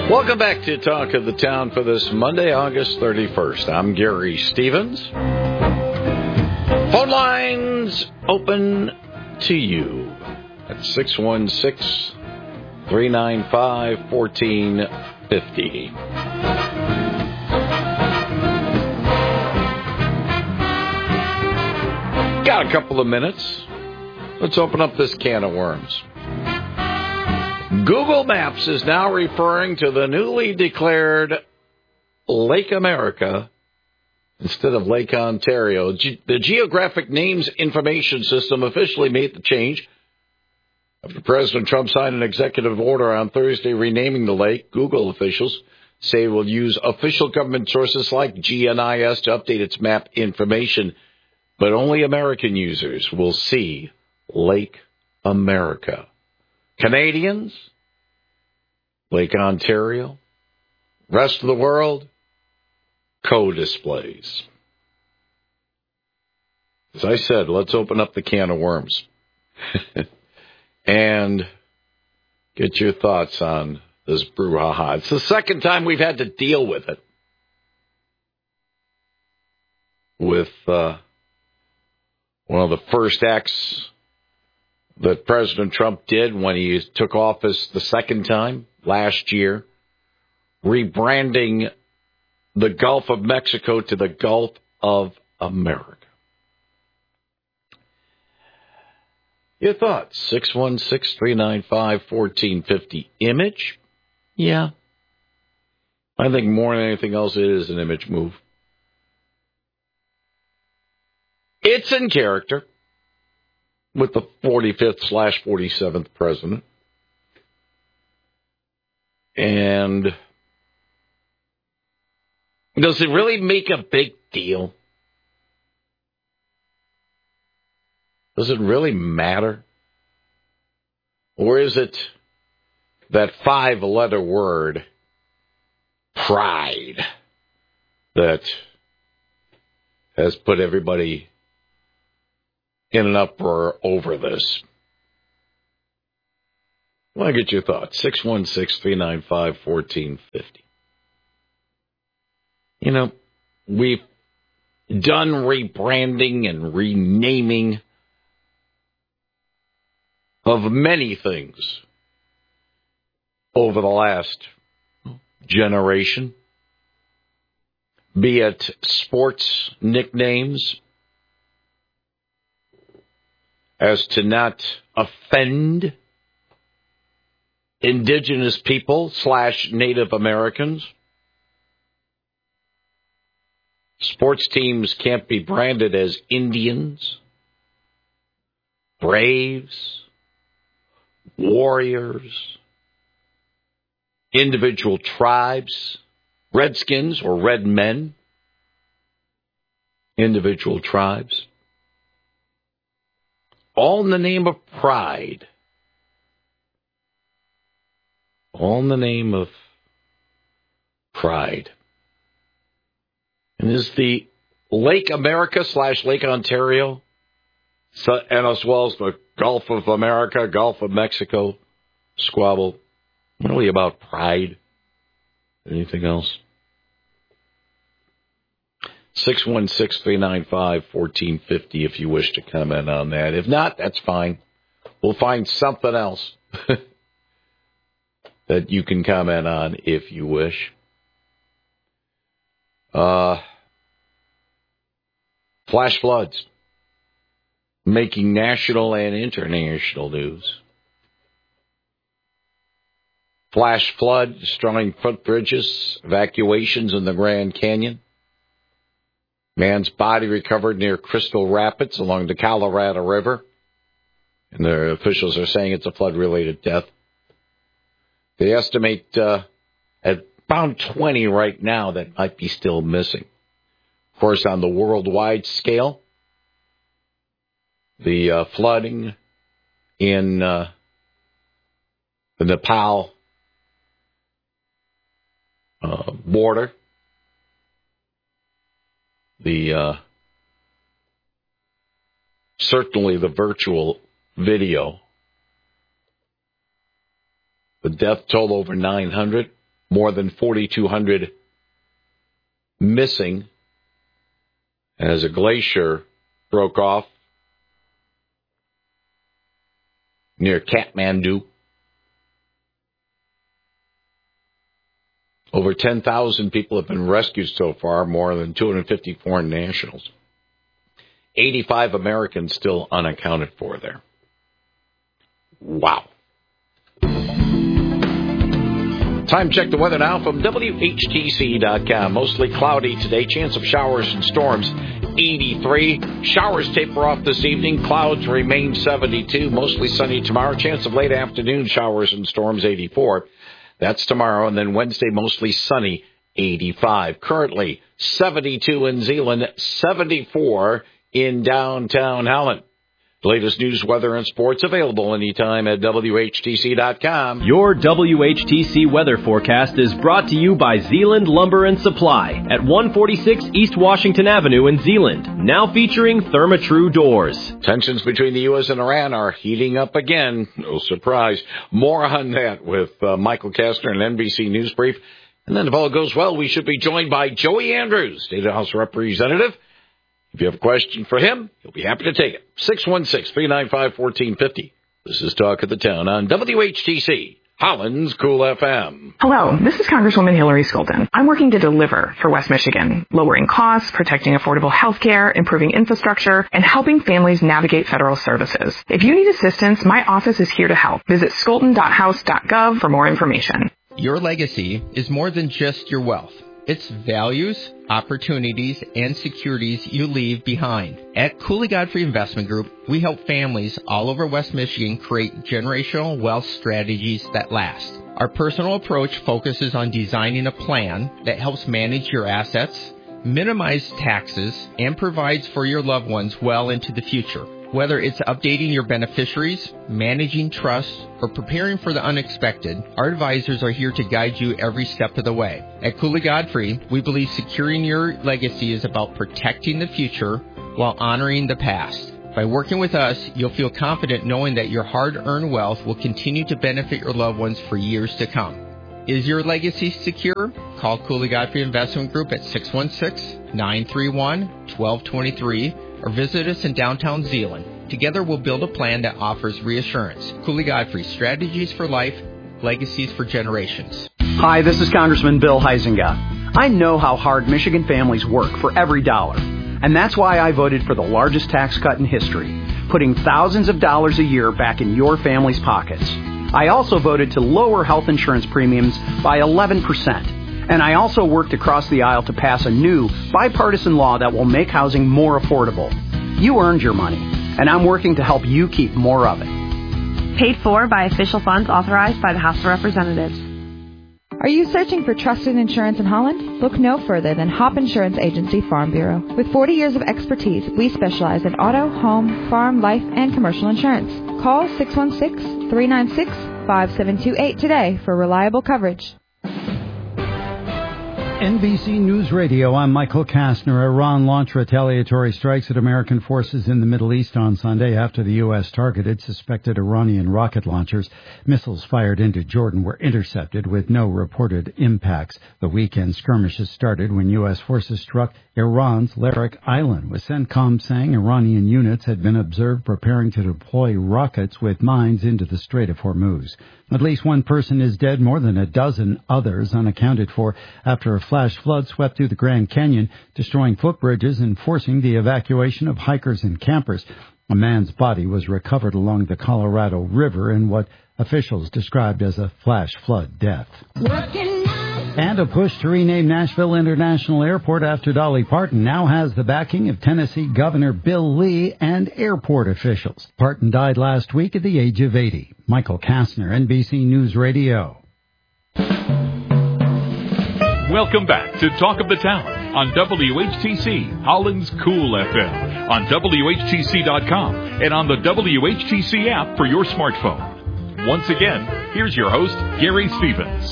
Welcome back to Talk of the Town for this Monday, August 31st. I'm Gary Stevens. Phone lines open to you at 616-395-1450. Got a couple of minutes. Let's open up this can of worms. Google Maps is now referring to the newly declared Lake America instead of Lake Ontario. The Geographic Names Information System officially made the change after President Trump signed an executive order on Thursday renaming the lake. Google officials say it will use official government sources like GNIS to update its map information, but only American users will see Lake America. Canadians, Lake Ontario, rest of the world, co-displays. As I said, let's open up the can of worms and get your thoughts on this brouhaha. It's the second time we've had to deal with it. With one of the first acts that President Trump did when he took office the second time last year, rebranding the Gulf of Mexico to the Gulf of America. Your thoughts? 616-395-1450. Image? Yeah. I think more than anything else, it is an image move. It's in character with the 45th/47th president. And does it really make a big deal? Does it really matter? Or is it that 5-letter word, pride, that has put everybody in an uproar over this? I want to get your thoughts. 616-395-1450. You know, we've done rebranding and renaming of many things over the last generation, be it sports nicknames, as to not offend indigenous people / Native Americans. Sports teams can't be branded as Indians, Braves, Warriors, individual tribes, Redskins or Red Men, individual tribes. All in the name of pride. All in the name of pride. And is the Lake America / Lake Ontario, and as well as the Gulf of America, Gulf of Mexico squabble, really about pride? Anything else? 616-395-1450 if you wish to comment on that. If not, that's fine. We'll find something else that you can comment on if you wish. Flash floods making national and international news. Flash flood destroying footbridges, evacuations in the Grand Canyon. Man's body recovered near Crystal Rapids along the Colorado River. And the officials are saying it's a flood-related death. They estimate at about 20 right now that might be still missing. Of course, on the worldwide scale, the flooding in the Nepal border, certainly the virtual video, the death toll over 900, more than 4,200 missing as a glacier broke off near Kathmandu. Over 10,000 people have been rescued so far, more than 250 foreign nationals. 85 Americans still unaccounted for there. Wow. Time check the weather now from WHTC.com. Mostly cloudy today. Chance of showers and storms, 83. Showers taper off this evening. Clouds remain 72. Mostly sunny tomorrow. Chance of late afternoon showers and storms, 84. That's tomorrow. And then Wednesday, mostly sunny, 85. Currently, 72 in Zeeland, 74 in downtown Helen. The latest news, weather, and sports available anytime at WHTC.com. Your WHTC weather forecast is brought to you by Zeeland Lumber and Supply at 146 East Washington Avenue in Zeeland. Now featuring Therma-Tru doors. Tensions between the U.S. and Iran are heating up again. No surprise. More on that with Michael Kastner and NBC News Brief. And then if all goes well, we should be joined by Joey Andrews, State House Representative. If you have a question for him, he'll be happy to take it. 616-395-1450. This is Talk of the Town on WHTC, Holland's Cool FM. Hello, this is Congresswoman Hillary Skolden. I'm working to deliver for West Michigan, lowering costs, protecting affordable health care, improving infrastructure, and helping families navigate federal services. If you need assistance, my office is here to help. Visit skolden.house.gov for more information. Your legacy is more than just your wealth. It's values, opportunities, and securities you leave behind. At Cooley Godfrey Investment Group, we help families all over West Michigan create generational wealth strategies that last. Our personal approach focuses on designing a plan that helps manage your assets, minimize taxes, and provides for your loved ones well into the future. Whether it's updating your beneficiaries, managing trusts, or preparing for the unexpected, our advisors are here to guide you every step of the way. At Cooley Godfrey, we believe securing your legacy is about protecting the future while honoring the past. By working with us, you'll feel confident knowing that your hard-earned wealth will continue to benefit your loved ones for years to come. Is your legacy secure? Call Cooley Godfrey Investment Group at 616-931-1223 or visit us in downtown Zeeland. Together we'll build a plan that offers reassurance. Cooley Godfrey, strategies for life, legacies for generations. Hi, this is Congressman Bill Huizenga. I know how hard Michigan families work for every dollar. And that's why I voted for the largest tax cut in history, putting thousands of dollars a year back in your family's pockets. I also voted to lower health insurance premiums by 11%. And I also worked across the aisle to pass a new bipartisan law that will make housing more affordable. You earned your money, and I'm working to help you keep more of it. Paid for by official funds authorized by the House of Representatives. Are you searching for trusted insurance in Holland? Look no further than Hop Insurance Agency Farm Bureau. With 40 years of expertise, we specialize in auto, home, farm, life, and commercial insurance. Call 616-396-5728 today for reliable coverage. NBC News Radio, I'm Michael Kastner. Iran launched retaliatory strikes at American forces in the Middle East on Sunday after the U.S. targeted suspected Iranian rocket launchers. Missiles fired into Jordan were intercepted with no reported impacts. The weekend skirmishes started when U.S. forces struck Iran's Larak Island, with CENTCOM saying Iranian units had been observed preparing to deploy rockets with mines into the Strait of Hormuz. At least one person is dead, more than a dozen others unaccounted for after a flash flood swept through the Grand Canyon, destroying footbridges and forcing the evacuation of hikers and campers. A man's body was recovered along the Colorado River in what officials described as a flash flood death. And a push to rename Nashville International Airport after Dolly Parton now has the backing of Tennessee Governor Bill Lee and airport officials. Parton died last week at the age of 80. Michael Kastner, NBC News Radio. Welcome back to Talk of the Town on WHTC, Holland's Cool FM, on WHTC.com, and on the WHTC app for your smartphone. Once again, here's your host, Gary Stevens.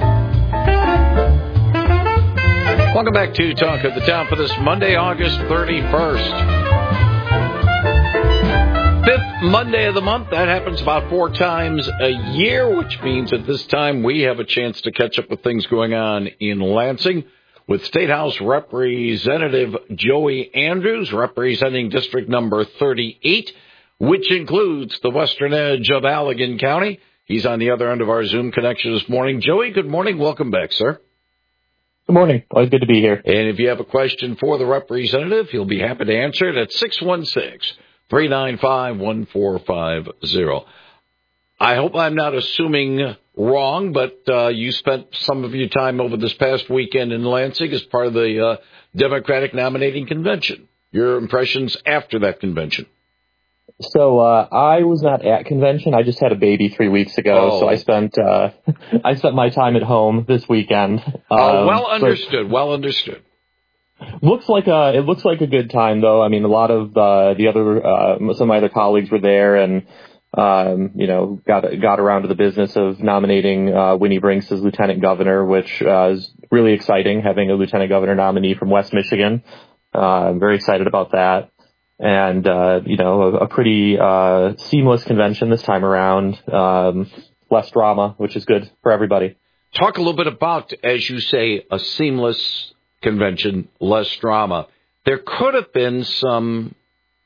Welcome back to Talk of the Town for this Monday, August 31st. Fifth Monday of the month. That happens about 4 times a year, which means at this time we have a chance to catch up with things going on in Lansing with State House Representative Joey Andrews, representing District Number 38, which includes the western edge of Allegan County. He's on the other end of our Zoom connection this morning. Joey, good morning. Welcome back, sir. Good morning. Always good to be here. And if you have a question for the representative, he'll be happy to answer it at 616-395-1450. I hope I'm not assuming wrong, but you spent some of your time over this past weekend in Lansing as part of the Democratic nominating convention. Your impressions after that convention? So I was not at convention. I just had a baby 3 weeks ago, so I spent my time at home this weekend. Well understood. Well understood. It looks like a good time, though. I mean, a lot of some of my other colleagues were there, and got around to the business of nominating Winnie Brinks as lieutenant governor, which is really exciting, having a lieutenant governor nominee from West Michigan. I'm very excited about that. And, a pretty seamless convention this time around, less drama, which is good for everybody. Talk a little bit about, as you say, a seamless convention, less drama. There could have been some,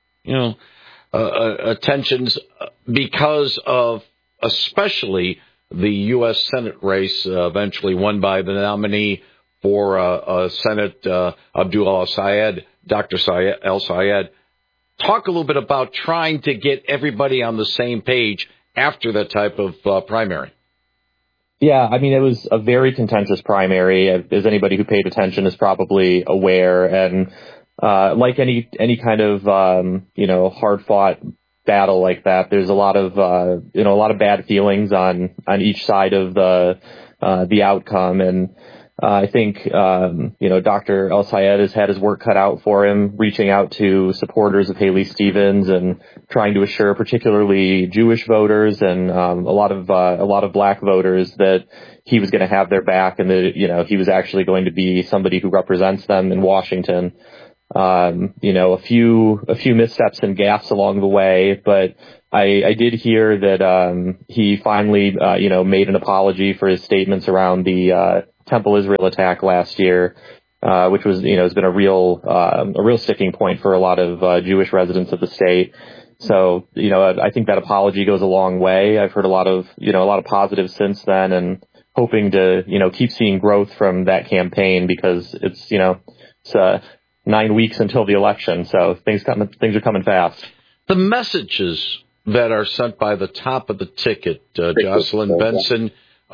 tensions because of especially the U.S. Senate race eventually won by the nominee for Senate, Abdul El-Sayed, Dr. El-Sayed. Talk a little bit about trying to get everybody on the same page after that type of primary. Yeah, I mean, it was a very contentious primary, as anybody who paid attention is probably aware. And like any kind of hard-fought battle like that, there's a lot of bad feelings on each side of the outcome. And I think, Dr. El-Sayed has had his work cut out for him, reaching out to supporters of Haley Stevens and trying to assure particularly Jewish voters and a lot of black voters that he was going to have their back and that, he was actually going to be somebody who represents them in Washington. A few missteps and gaffes along the way, but I did hear that he finally, made an apology for his statements around the Temple Israel attack last year, which was, has been a real sticking point for a lot of Jewish residents of the state. So, I think that apology goes a long way. I've heard a lot of positives since then, and hoping to, keep seeing growth from that campaign because it's 9 weeks until the election, so things are coming fast. The messages that are sent by the top of the ticket, Jocelyn Benson,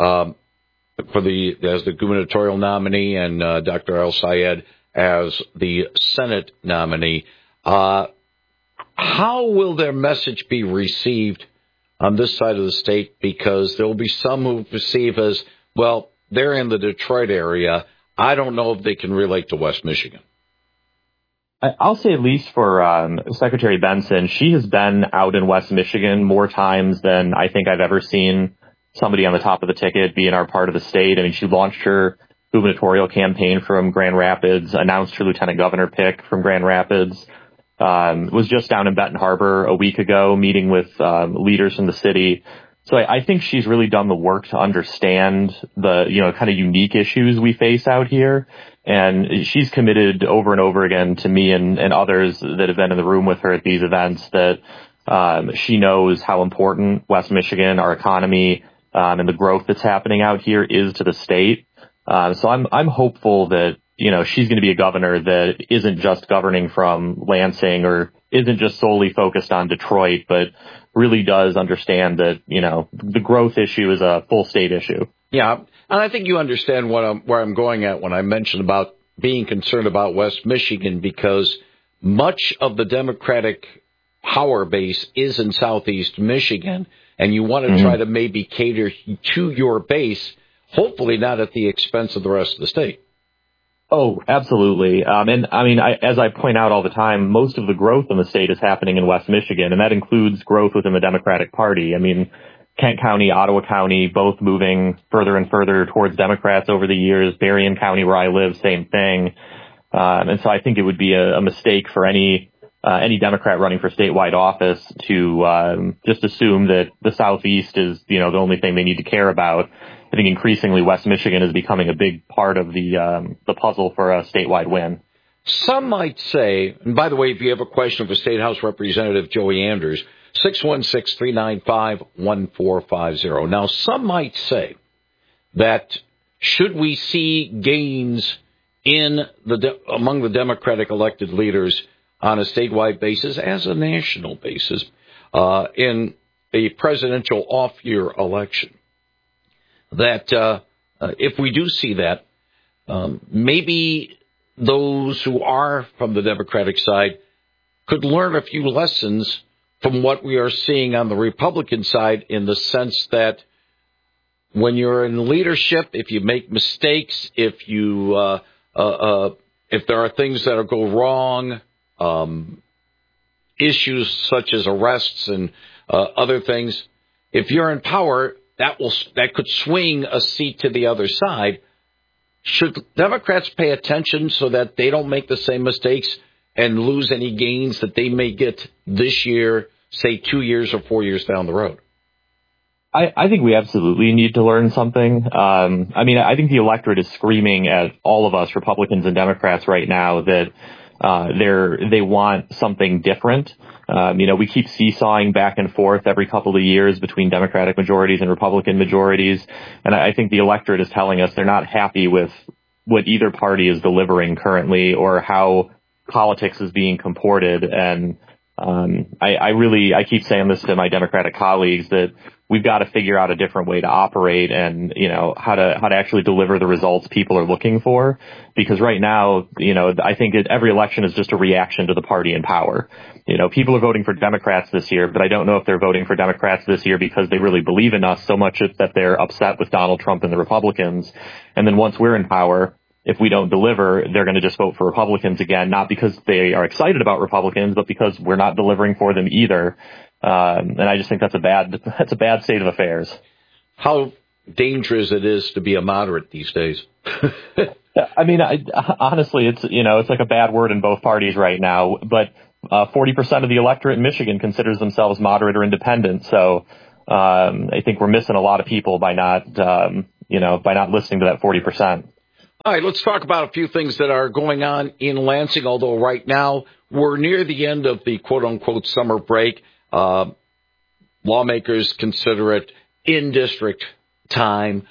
as the gubernatorial nominee and Dr. El-Sayed as the Senate nominee. How will their message be received on this side of the state? Because there will be some who perceive as, well, they're in the Detroit area. I don't know if they can relate to West Michigan. I'll say at least for Secretary Benson, she has been out in West Michigan more times than I think I've ever seen somebody on the top of the ticket be in our part of the state. I mean, she launched her gubernatorial campaign from Grand Rapids, announced her lieutenant governor pick from Grand Rapids, was just down in Benton Harbor a week ago meeting with leaders from the city. So I think she's really done the work to understand the, kind of unique issues we face out here. And she's committed over and over again to me and others that have been in the room with her at these events that she knows how important West Michigan, our economy, and the growth that's happening out here is to the state. So I'm hopeful that, she's going to be a governor that isn't just governing from Lansing or isn't just solely focused on Detroit, but really does understand that, the growth issue is a full state issue. Yeah, and I think you understand where I'm going at when I mentioned about being concerned about West Michigan, because much of the Democratic power base is in Southeast Michigan, and you want to try to maybe cater to your base, hopefully not at the expense of the rest of the state. Oh, absolutely. And I mean, as I point out all the time, most of the growth in the state is happening in West Michigan, and that includes growth within the Democratic Party. I mean, Kent County, Ottawa County, both moving further and further towards Democrats over the years. Berrien County, where I live, same thing. And so I think it would be a mistake for any any Democrat running for statewide office to just assume that the Southeast is, the only thing they need to care about. I think increasingly West Michigan is becoming a big part of the puzzle for a statewide win. Some might say, and by the way, if you have a question for State House Representative Joey Anders, 616-395-1450. Now, some might say that should we see gains among the Democratic elected leaders on a statewide basis as a national basis in a presidential off-year election, that if we do see that, maybe those who are from the Democratic side could learn a few lessons from what we are seeing on the Republican side, in the sense that when you're in leadership, if you make mistakes, if there are things that go wrong, issues such as arrests and other things, if you're in power, that could swing a seat to the other side. Should Democrats pay attention so that they don't make the same mistakes and lose any gains that they may get this year, say 2 years or 4 years down the road? I think we absolutely need to learn something. I think the electorate is screaming at all of us, Republicans and Democrats, right now that they want something different. We keep seesawing back and forth every couple of years between Democratic majorities and Republican majorities. And I think the electorate is telling us they're not happy with what either party is delivering currently or how politics is being comported. And I keep saying this to my Democratic colleagues, that we've got to figure out a different way to operate and, how to actually deliver the results people are looking for. Because right now, I think every election is just a reaction to the party in power. People are voting for Democrats this year, but I don't know if they're voting for Democrats this year because they really believe in us so much that they're upset with Donald Trump and the Republicans. And then once we're in power, if we don't deliver, they're going to just vote for Republicans again, not because they are excited about Republicans, but because we're not delivering for them either. And I just think that's a bad state of affairs. How dangerous it is to be a moderate these days. Honestly, it's like a bad word in both parties right now, but 40% of the electorate in Michigan considers themselves moderate or independent. So I think we're missing a lot of people by not listening to that 40%. All right, let's talk about a few things that are going on in Lansing, although right now we're near the end of the quote-unquote summer break. Lawmakers consider it in-district time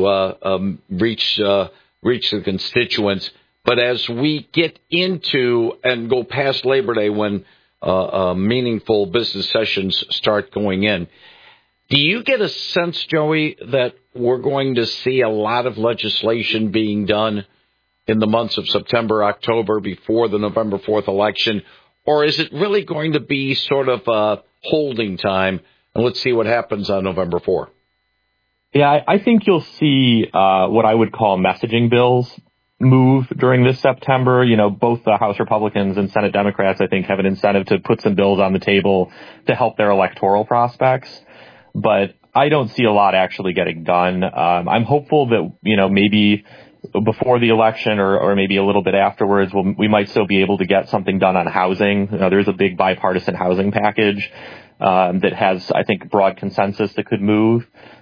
to reach the constituents. But as we get into and go past Labor Day, when meaningful business sessions start going in, do you get a sense, Joey, that we're going to see a lot of legislation being done in the months of September, October, before the November 4th election? Or is it really going to be sort of a holding time, and let's see what happens on November 4th? Yeah, I think you'll see what I would call messaging bills move during this September. Both the House Republicans and Senate Democrats, I think, have an incentive to put some bills on the table to help their electoral prospects. But I don't see a lot actually getting done. I'm hopeful that, maybe before the election or maybe a little bit afterwards, we might still be able to get something done on housing. There's a big bipartisan housing package that has, I think, broad consensus that could move.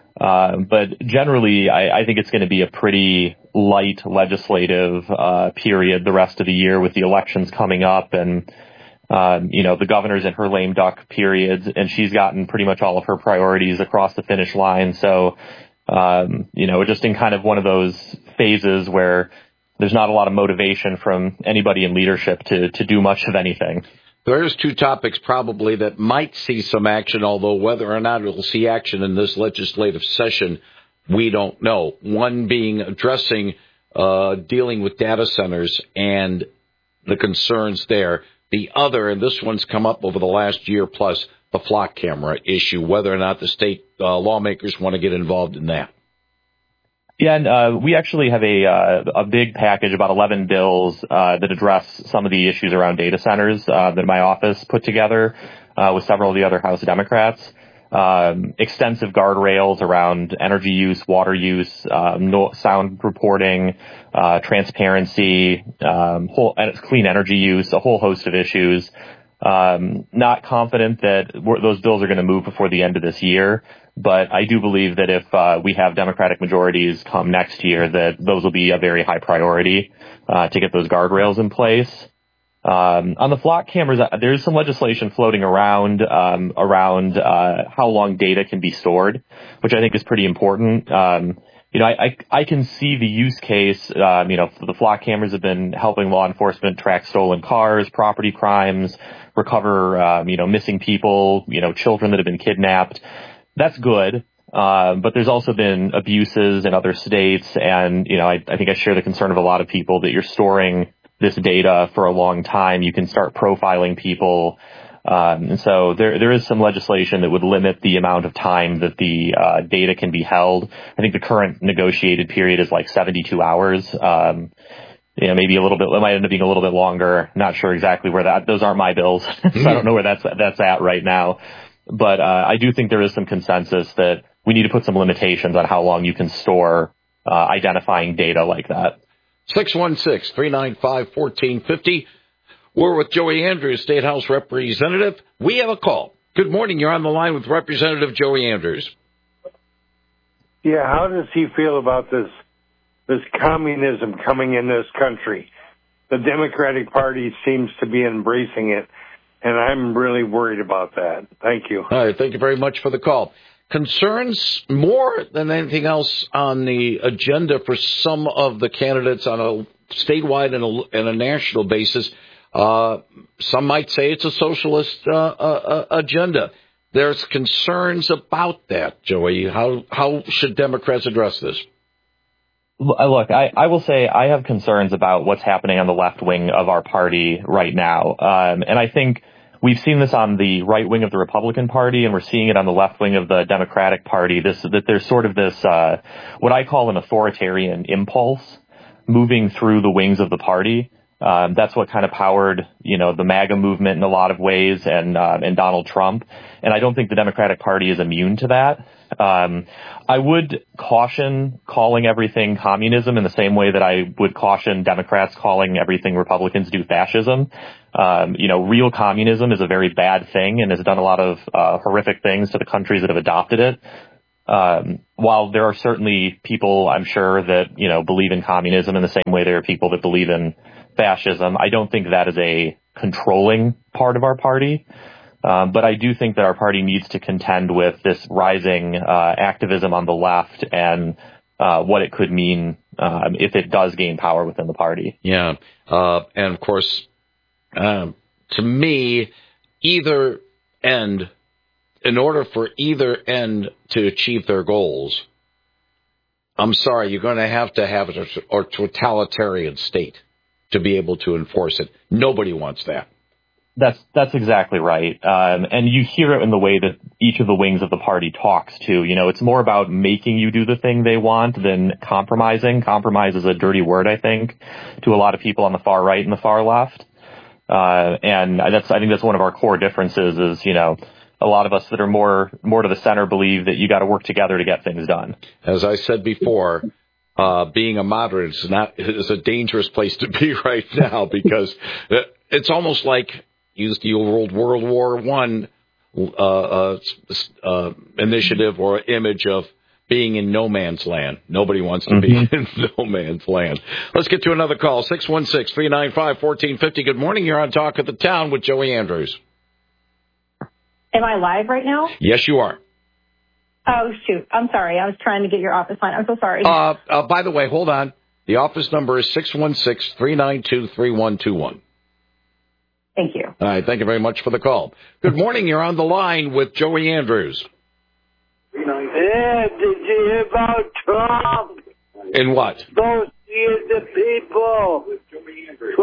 But generally, I think it's going to be a pretty light legislative period the rest of the year, with the elections coming up and the governor's in her lame duck periods, and she's gotten pretty much all of her priorities across the finish line. So, just in kind of one of those phases where there's not a lot of motivation from anybody in leadership to do much of anything. There's two topics probably that might see some action, although whether or not it'll see action in this legislative session, we don't know. One being addressing dealing with data centers and the concerns there. The other, and this one's come up over the last year plus, the flock camera issue, whether or not the state lawmakers want to get involved in that. Yeah, and we actually have a big package, about 11 bills that address some of the issues around data centers that my office put together with several of the other House Democrats. Extensive guardrails around energy use, water use, sound reporting, transparency, clean energy use, a whole host of issues. Not confident that those bills are going to move before the end of this year, but I do believe that if we have Democratic majorities come next year, that those will be a very high priority to get those guardrails in place. On the flock cameras, there's some legislation floating around how long data can be stored, which I think is pretty important. I can see the use case. The flock cameras have been helping law enforcement track stolen cars, property crimes, recover, missing people, children that have been kidnapped. That's good. But there's also been abuses in other states. And, I think I share the concern of a lot of people that you're storing this data for a long time. You can start profiling people. And so there is some legislation that would limit the amount of time that the data can be held. I think the current negotiated period is like 72 hours. Maybe a little bit, it might end up being a little bit longer. Not sure exactly where those aren't my bills. So I don't know where that's at right now. But I do think there is some consensus that we need to put some limitations on how long you can store identifying data like that. 616-395-1450. We're with Joey Andrews, State House Representative. We have a call. Good morning. You're on the line with Representative Joey Andrews. Yeah, how does he feel about this communism coming in this country? The Democratic Party seems to be embracing it, and I'm really worried about that. Thank you. All right, thank you very much for the call. Concerns more than anything else on the agenda for some of the candidates on a statewide and a national basis. Some might say it's a socialist agenda. There's concerns about that, Joey. How should Democrats address this? Look, I will say I have concerns about what's happening on the left wing of our party right now. And I think we've seen this on the right wing of the Republican Party, and we're seeing it on the left wing of the Democratic Party, that there's sort of this, what I call an authoritarian impulse moving through the wings of the party. That's what kind of powered, the MAGA movement in a lot of ways and Donald Trump. And I don't think the Democratic Party is immune to that. I would caution calling everything communism in the same way that I would caution Democrats calling everything Republicans do fascism. Real communism is a very bad thing and has done a lot of horrific things to the countries that have adopted it. While there are certainly people, I'm sure, that, believe in communism in the same way there are people that believe in fascism, I don't think that is a controlling part of our party. But I do think that our party needs to contend with this rising activism on the left and what it could mean if it does gain power within the party. Yeah. And, of course, to me, either end, in order for either end to achieve their goals, I'm sorry, you're going to have a totalitarian state to be able to enforce it. Nobody wants that. That's exactly right. And you hear it in the way that each of the wings of the party talks too. It's more about making you do the thing they want than compromising. Compromise is a dirty word, I think, to a lot of people on the far right and the far left. And I think that's one of our core differences is, a lot of us that are more to the center believe that you got to work together to get things done. As I said before, being a moderate is a dangerous place to be right now because it's almost like used the old World War I initiative or image of being in no man's land. Nobody wants to be in no man's land. Let's get to another call. 616-395-1450. Good morning. You're on Talk of the Town with Joey Andrews. Am I live right now? Yes, you are. Oh, shoot. I'm sorry. I was trying to get your office line. I'm so sorry. By the way, hold on. The office number is 616-392-3121. Thank you. All right. Thank you very much for the call. Good morning. You're on the line with Joey Andrews. Yeah, did you hear about Trump? In what? Those the people. $1,200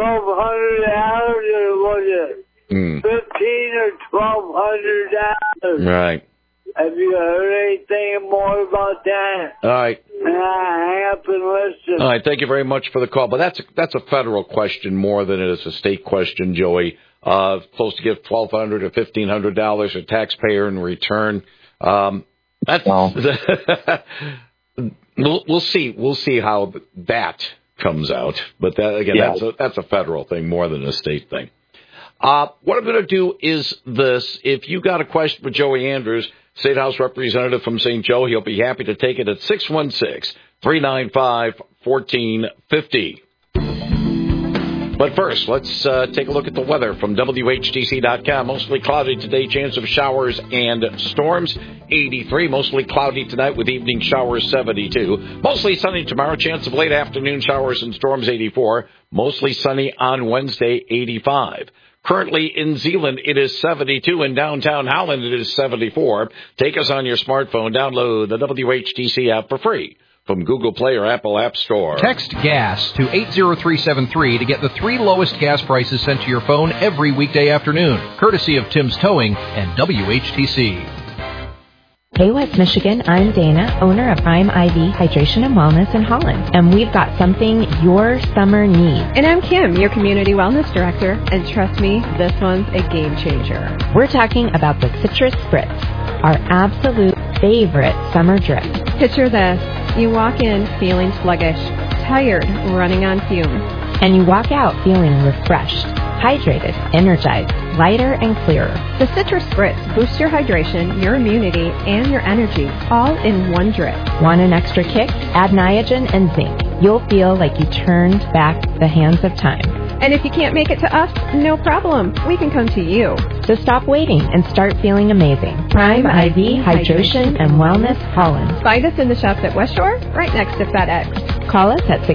or was it? $1,500 or $1,200. Right. Have you heard anything more about that? All right. Hang up and listen. All right. Thank you very much for the call. But that's a federal question more than it is a state question, Joey. Supposed to give $1,200 or $1,500 a taxpayer in return. We'll see. We'll see how that comes out. But that, again, that's a federal thing more than a state thing. What I'm going to do is this. If you got a question for Joey Andrews, State House Representative from St. Joe, he'll be happy to take it at 616-395-1450. But first, let's take a look at the weather from WHTC.com. Mostly cloudy today, chance of showers and storms, 83. Mostly cloudy tonight with evening showers, 72. Mostly sunny tomorrow, chance of late afternoon showers and storms, 84. Mostly sunny on Wednesday, 85. Currently in Zeeland, it is 72. In downtown Holland, it is 74. Take us on your smartphone. Download the WHTC app for free from Google Play or Apple App Store. Text GAS to 80373 to get the 3 lowest gas prices sent to your phone every weekday afternoon, courtesy of Tim's Towing and WHTC. Hey West Michigan, I'm Dana, owner of Prime IV Hydration and Wellness in Holland, and we've got something your summer needs. And I'm Kim, your Community Wellness Director, and trust me, this one's a game changer. We're talking about the Citrus Spritz, our absolute favorite summer drip. Picture this. You walk in feeling sluggish, tired, running on fumes. And you walk out feeling refreshed, hydrated, energized, lighter, and clearer. The Citrus Spritz boosts your hydration, your immunity, and your energy, all in one drip. Want an extra kick? Add Niagen and zinc. You'll feel like you turned back the hands of time. And if you can't make it to us, no problem. We can come to you. So stop waiting and start feeling amazing. Prime IV Hydration and Wellness Holland. Find us in the shops at West Shore, right next to FedEx. Call us at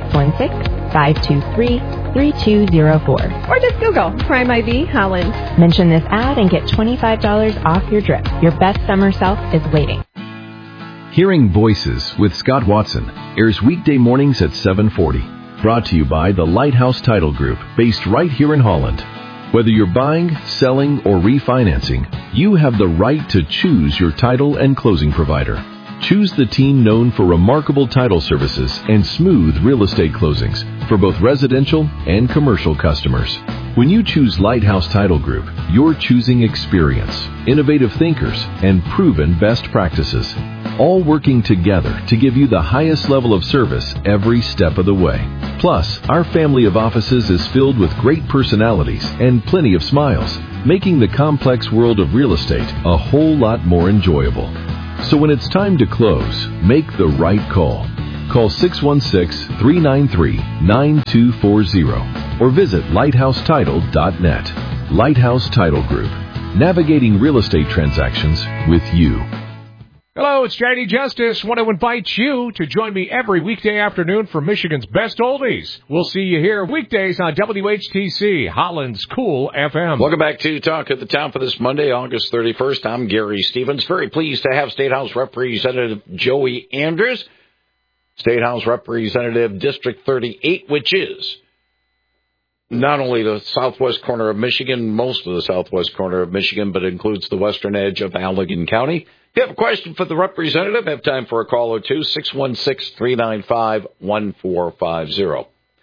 616-523-3204. Or just Google Prime IV Holland. Mention this ad and get $25 off your drip. Your best summer self is waiting. Hearing Voices with Scott Watson airs weekday mornings at 7:40. Brought to you by the Lighthouse Title Group, based right here in Holland. Whether you're buying, selling, or refinancing, you have the right to choose your title and closing provider. Choose the team known for remarkable title services and smooth real estate closings for both residential and commercial customers. When you choose Lighthouse Title Group, you're choosing experience, innovative thinkers, and proven best practices, all working together to give you the highest level of service every step of the way. Plus, our family of offices is filled with great personalities and plenty of smiles, making the complex world of real estate a whole lot more enjoyable. So when it's time to close, make the right call. Call 616-393-9240 or visit lighthousetitle.net. Lighthouse Title Group, navigating real estate transactions with you. Hello, it's JD Justice. Want to invite you to join me every weekday afternoon for Michigan's Best Oldies. We'll see you here weekdays on WHTC, Holland's Cool FM. Welcome back to Talk of the Town for this Monday, August 31st. I'm Gary Stevens. Very pleased to have State House Representative Joey Andrews, State House Representative District 38, which is not only the southwest corner of Michigan, most of the southwest corner of Michigan, but includes the western edge of Allegan County. If you have a question for the representative, have time for a call or two, 616-395-1450.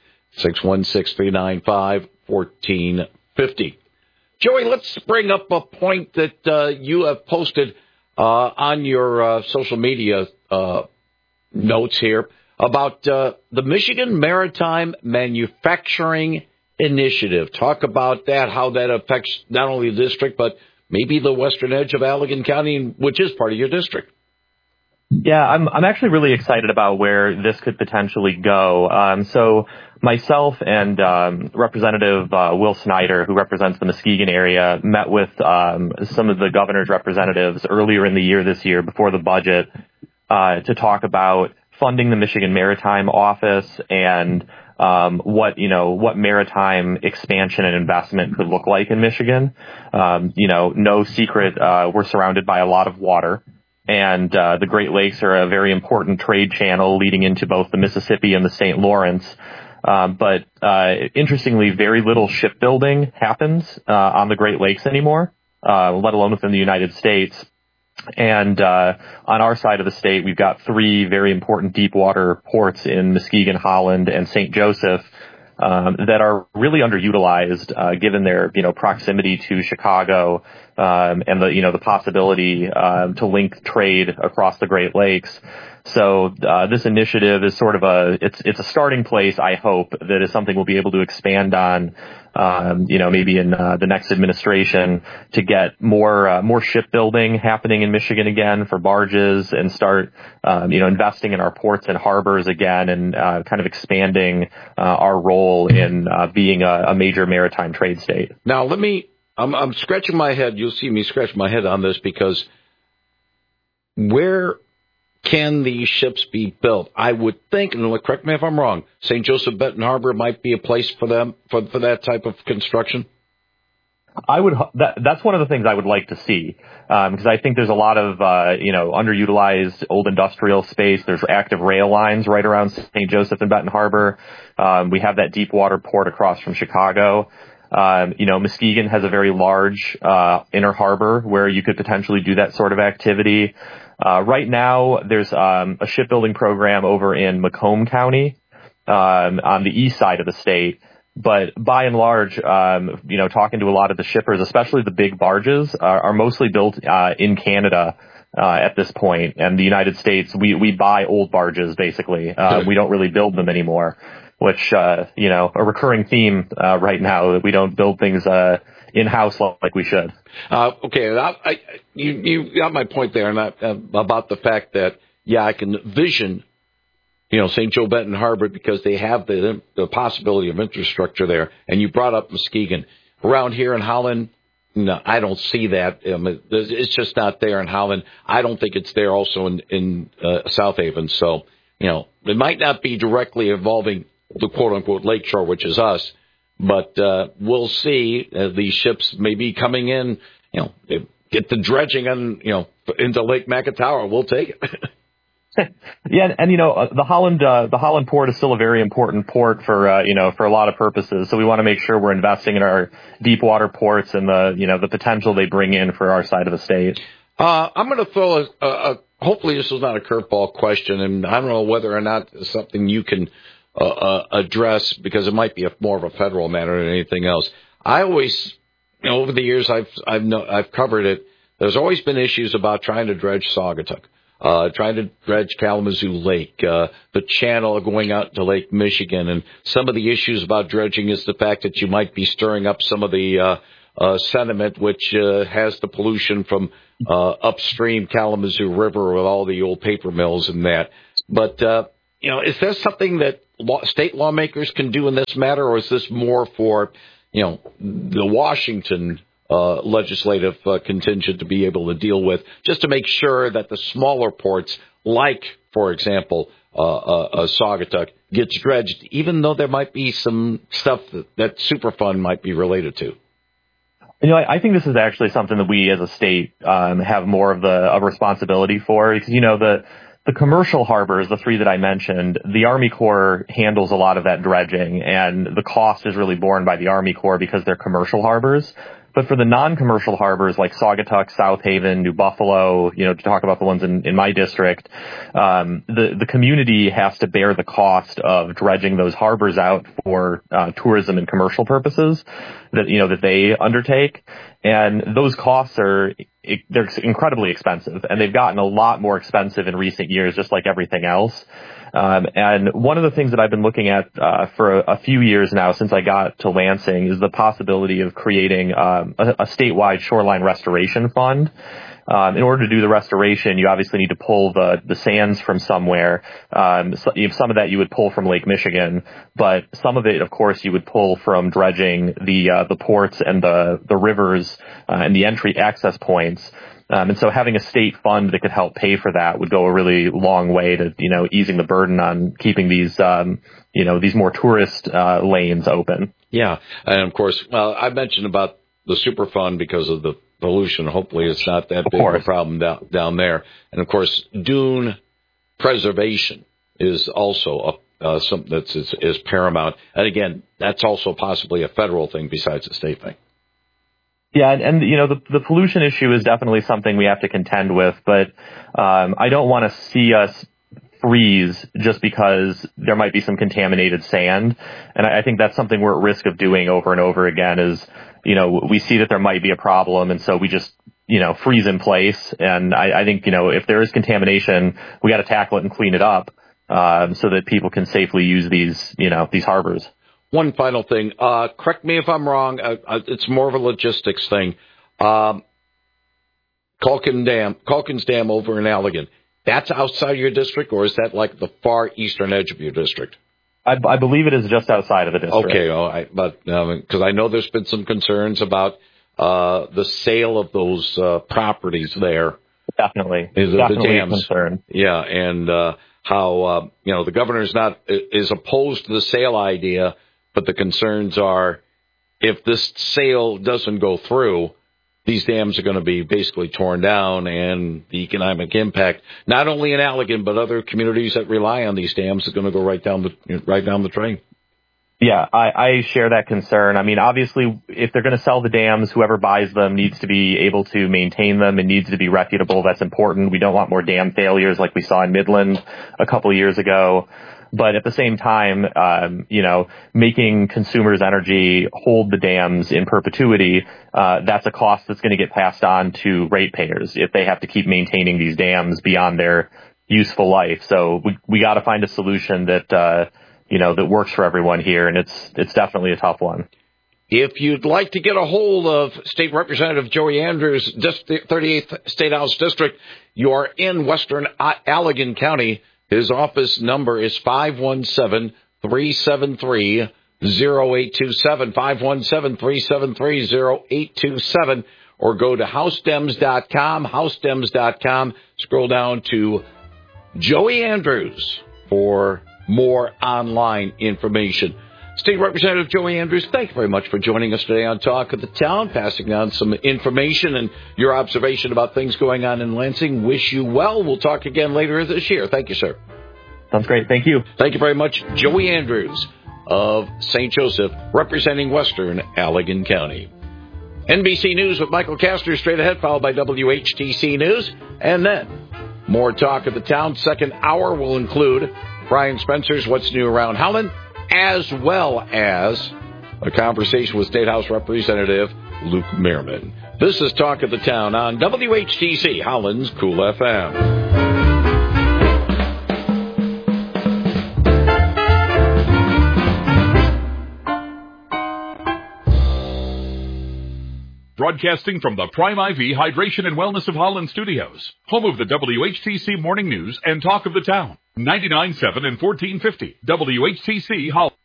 616-395-1450. Joey, let's bring up a point that you have posted on your social media notes here about the Michigan Maritime Manufacturing Initiative. Talk about that, how that affects not only the district, but maybe the western edge of Allegan County, which is part of your district. Yeah, I'm actually really excited about where this could potentially go. So myself and Representative Will Snyder, who represents the Muskegon area, met with some of the governor's representatives earlier in the year this year before the budget to talk about funding the Michigan Maritime Office and what maritime expansion and investment could look like in Michigan. No secret, we're surrounded by a lot of water, and the Great Lakes are a very important trade channel leading into both the Mississippi and the St. Lawrence. But interestingly, very little shipbuilding happens on the Great Lakes anymore, let alone within the United States. And on our side of the state, we've got 3 very important deep water ports in Muskegon, Holland, and St. Joseph that are really underutilized given their proximity to Chicago and the possibility to link trade across the Great Lakes. So this initiative is sort of it's a starting place, I hope, that is something we'll be able to expand on, maybe in the next administration, to get more shipbuilding happening in Michigan again for barges, and start investing in our ports and harbors again, and kind of expanding our role in being a major maritime trade state. Now, I'm scratching my head. You'll see me scratch my head on this, because where can these ships be built? I would think, and correct me if I'm wrong, St. Joseph Benton Harbor might be a place for them for that type of construction. That's one of the things I would like to see, because I think there's a lot of underutilized old industrial space. There's active rail lines right around St. Joseph and Benton Harbor. We have that deep water port across from Chicago. Muskegon has a very large inner harbor where you could potentially do that sort of activity. Right now, there's a shipbuilding program over in Macomb County on the east side of the state. But by and large, talking to a lot of the shippers, especially the big barges, are mostly built in Canada at this point. And the United States, we buy old barges, basically. We don't really build them anymore, which, a recurring theme right now, that we don't build things in-house like we should. Okay, you got my point there, and about the fact that, I can vision, St. Joe Benton Harbor, because they have the possibility of infrastructure there. And you brought up Muskegon. Around here in Holland, no, I don't see that. It's just not there in Holland. I don't think it's there also in South Haven. So, it might not be directly involving the quote-unquote lakeshore, which is us. But we'll see. These ships may be coming in, get the dredging into Lake Macatawa. We'll take it. Yeah, and the Holland port is still a very important port for a lot of purposes. So we want to make sure we're investing in our deep water ports and the potential they bring in for our side of the state. I'm going to throw hopefully this is not a curveball question, and I don't know whether or not it's something you can address, because it might be more of a federal matter than anything else. I always, over the years I've covered it. There's always been issues about trying to dredge Saugatuck. Trying to dredge Kalamazoo Lake, the channel going out to Lake Michigan. And some of the issues about dredging is the fact that you might be stirring up some of the sediment, which has the pollution from upstream Kalamazoo River with all the old paper mills and that. But, is there something that state lawmakers can do in this matter, or is this more for, the Washington legislative contingent to be able to deal with, just to make sure that the smaller ports, like, for example, Saugatuck, gets dredged, even though there might be some stuff that Superfund might be related to? I think this is actually something that we as a state have more of a responsibility for, because, the commercial harbors, the three that I mentioned, the Army Corps handles a lot of that dredging, and the cost is really borne by the Army Corps because they're commercial harbors. But for the non-commercial harbors like Saugatuck, South Haven, New Buffalo, to talk about the ones in my district, the community has to bear the cost of dredging those harbors out for tourism and commercial purposes that they undertake. And those costs they're incredibly expensive, and they've gotten a lot more expensive in recent years, just like everything else. And one of the things that I've been looking at for a few years now since I got to Lansing is the possibility of creating a statewide shoreline restoration fund. In order to do the restoration, you obviously need to pull the sands from somewhere. Some of that you would pull from Lake Michigan, but some of it, of course, you would pull from dredging the ports and the rivers and the entry access points. And so having a state fund that could help pay for that would go a really long way to, easing the burden on keeping these, these more tourist lanes open. Yeah. And of course, I mentioned about the Superfund because of the pollution. Hopefully it's not that big of a problem down there. And of course, dune preservation is also something that is paramount. And again, that's also possibly a federal thing besides a state thing. Yeah, and the pollution issue is definitely something we have to contend with, but I don't want to see us freeze just because there might be some contaminated sand. And I think that's something we're at risk of doing over and over again is, we see that there might be a problem, and so we just freeze in place. And I think, if there is contamination, we got to tackle it and clean it up, so that people can safely use these harbors. One final thing. Correct me if I'm wrong. It's more of a logistics thing. Calkins Dam over in Allegan. That's outside your district, or is that like the far eastern edge of your district? I believe it is just outside of the district. Okay, all right. But because I know there's been some concerns about the sale of those properties there. Definitely the dams. A concern. Yeah, and how the governor is opposed to the sale idea, but the concerns are if this sale doesn't go through, these dams are going to be basically torn down, and the economic impact, not only in Allegan but other communities that rely on these dams, is going to go right down the drain. Yeah, I share that concern. I mean, obviously, if they're going to sell the dams, whoever buys them needs to be able to maintain them and needs to be reputable. That's important. We don't want more dam failures like we saw in Midland a couple of years ago. But at the same time, making consumers' energy hold the dams in perpetuity, that's a cost that's going to get passed on to ratepayers if they have to keep maintaining these dams beyond their useful life. So we got to find a solution that that works for everyone here, and it's definitely a tough one. If you'd like to get a hold of State Representative Joey Andrews, 38th State House District, you are in western Allegan County. His office number is 517-373-0827, 517-373-0827, or go to housedems.com, scroll down to Joey Andrews for more online information. State Representative Joey Andrews, thank you very much for joining us today on Talk of the Town, passing on some information and your observation about things going on in Lansing. Wish you well. We'll talk again later this year. Thank you, sir. Sounds great. Thank you. Thank you very much, Joey Andrews of St. Joseph, representing western Allegan County. NBC News with Michael Kastner straight ahead, followed by WHTC News, and then more Talk of the Town. Second hour will include Brian Spencer's What's New Around Howland, as well as a conversation with State House Representative Luke Mehrman. This is Talk of the Town on WHTC, Holland's Cool FM. Broadcasting from the Prime IV Hydration and Wellness of Holland Studios, home of the WHTC Morning News and Talk of the Town. 99.7 and 1450 WHTC Holland.